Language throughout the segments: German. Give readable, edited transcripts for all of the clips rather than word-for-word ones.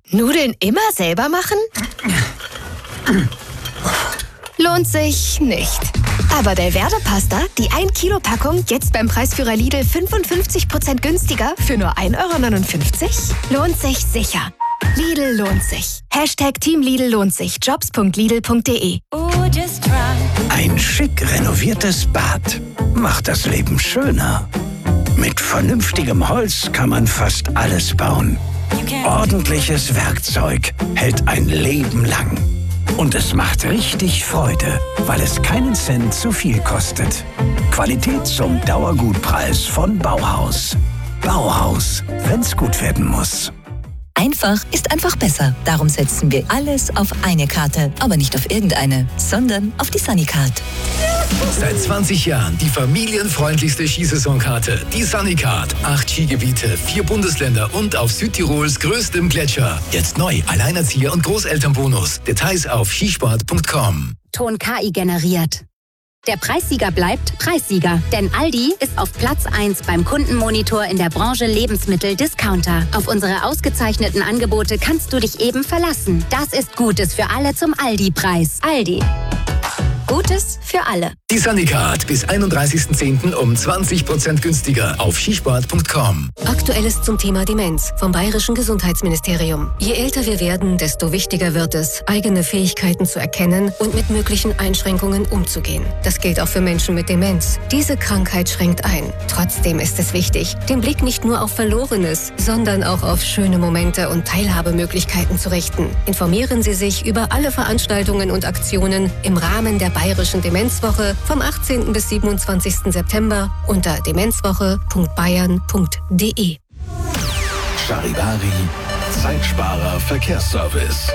Nudeln immer selber machen? Lohnt sich nicht. Aber Delverde-Pasta, die 1 Kilo Packung, jetzt beim Preisführer Lidl 55% günstiger für nur 1,59 €? Lohnt sich sicher. Lidl lohnt sich. Team Lidl lohnt sich. Jobs.lidl.de. Ein schick renoviertes Bad macht das Leben schöner. Mit vernünftigem Holz kann man fast alles bauen. Ordentliches Werkzeug hält ein Leben lang. Und es macht richtig Freude, weil es keinen Cent zu viel kostet. Qualität zum Dauergutpreis von Bauhaus. Bauhaus, wenn's gut werden muss. Einfach ist einfach besser. Darum setzen wir alles auf eine Karte. Aber nicht auf irgendeine, sondern auf die Sunnycard. Seit 20 Jahren die familienfreundlichste Skisaisonkarte. Die Sunnycard. 8 Skigebiete, 4 Bundesländer und auf Südtirols größtem Gletscher. Jetzt neu, Alleinerzieher- und Großelternbonus. Details auf skisport.com. Ton KI generiert. Der Preissieger bleibt Preissieger, denn Aldi ist auf Platz 1 beim Kundenmonitor in der Branche Lebensmittel-Discounter. Auf unsere ausgezeichneten Angebote kannst du dich eben verlassen. Das ist Gutes für alle zum Aldi-Preis. Aldi. Gutes für alle. Die Sunnycard bis 31.10. um 20% günstiger auf skisport.com. Aktuelles zum Thema Demenz vom Bayerischen Gesundheitsministerium. Je älter wir werden, desto wichtiger wird es, eigene Fähigkeiten zu erkennen und mit möglichen Einschränkungen umzugehen. Das gilt auch für Menschen mit Demenz. Diese Krankheit schränkt ein. Trotzdem ist es wichtig, den Blick nicht nur auf Verlorenes, sondern auch auf schöne Momente und Teilhabemöglichkeiten zu richten. Informieren Sie sich über alle Veranstaltungen und Aktionen im Rahmen der Bayerischen Demenzwoche vom 18. bis 27. September unter demenzwoche.bayern.de. Charivari, Zeitsparer Verkehrsservice.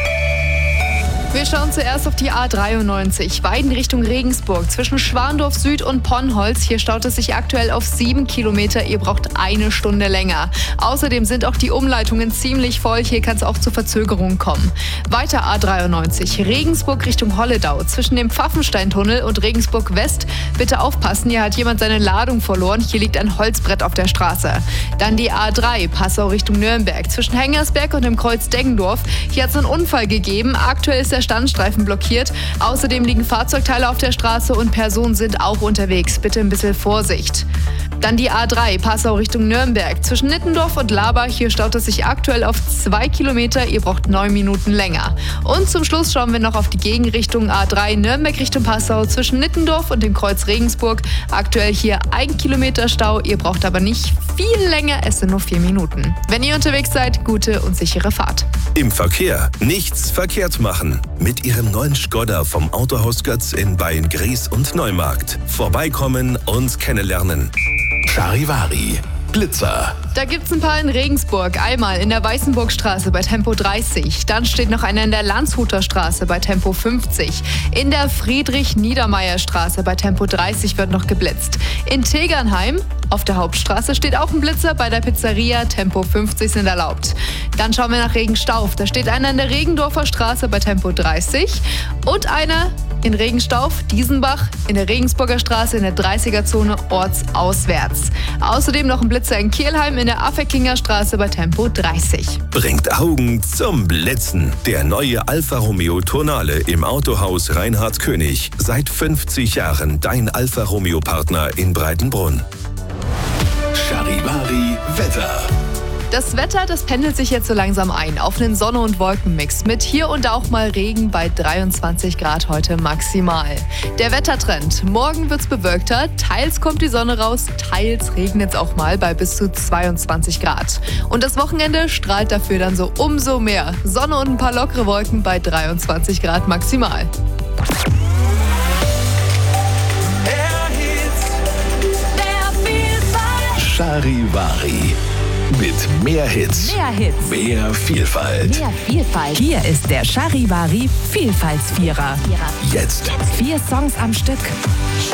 Wir schauen zuerst auf die A93, Weiden Richtung Regensburg, zwischen Schwandorf Süd und Ponnholz. Hier staut es sich aktuell auf 7 Kilometer. Ihr braucht 1 Stunde länger. Außerdem sind auch die Umleitungen ziemlich voll. Hier kann es auch zu Verzögerungen kommen. Weiter A93, Regensburg Richtung Holledau, zwischen dem Pfaffensteintunnel und Regensburg West. Bitte aufpassen, hier hat jemand seine Ladung verloren. Hier liegt ein Holzbrett auf der Straße. Dann die A3, Passau Richtung Nürnberg, zwischen Hengersberg und dem Kreuz Deggendorf. Hier hat es einen Unfall gegeben. Aktuell ist der Standstreifen blockiert. Außerdem liegen Fahrzeugteile auf der Straße und Personen sind auch unterwegs. Bitte ein bisschen Vorsicht. Dann die A3, Passau Richtung Nürnberg. Zwischen Nittendorf und Labach, hier staut es sich aktuell auf 2 Kilometer. Ihr braucht 9 Minuten länger. Und zum Schluss schauen wir noch auf die Gegenrichtung A3, Nürnberg Richtung Passau. Zwischen Nittendorf und dem Kreuz Regensburg. Aktuell hier 1 Kilometer Stau. Ihr braucht aber nicht viel länger, es sind nur 4 Minuten. Wenn ihr unterwegs seid, gute und sichere Fahrt. Im Verkehr nichts verkehrt machen. Mit Ihrem neuen Skoda vom Autohaus Götz in Beyen-Gries und Neumarkt. Vorbeikommen und kennenlernen. Charivari, Blitzer. Da gibt's ein paar in Regensburg. Einmal in der Weißenburgstraße bei Tempo 30. Dann steht noch einer in der Landshuter Straße bei Tempo 50. In der Friedrich-Niedermeyer-Straße bei Tempo 30 wird noch geblitzt. In Tegernheim auf der Hauptstraße steht auch ein Blitzer. Bei der Pizzeria Tempo 50 sind erlaubt. Dann schauen wir nach Regenstauf. Da steht einer in der Regendorfer Straße bei Tempo 30. Und einer in Regenstauf, Diesenbach, in der Regensburger Straße in der 30er-Zone ortsauswärts. Außerdem noch ein Blitzer in Kelheim in der Affekinger Straße bei Tempo 30. Bringt Augen zum Blitzen. Der neue Alfa Romeo Tonale im Autohaus Reinhard König. Seit 50 Jahren dein Alfa Romeo Partner in Breitenbrunn. Charivari Wetter. Das Wetter, das pendelt sich jetzt so langsam ein auf einen Sonne- und Wolkenmix mit hier und da auch mal Regen bei 23 Grad heute maximal. Der Wettertrend: Morgen wird's bewölkter, teils kommt die Sonne raus, teils regnet's auch mal bei bis zu 22 Grad. Und das Wochenende strahlt dafür dann so umso mehr. Sonne und ein paar lockere Wolken bei 23 Grad maximal. Charivari. Mit mehr Hits. Mehr Hits. Mehr Vielfalt. Mehr Vielfalt. Hier ist der Charivari Vielfaltsvierer. Jetzt. 4 Songs am Stück.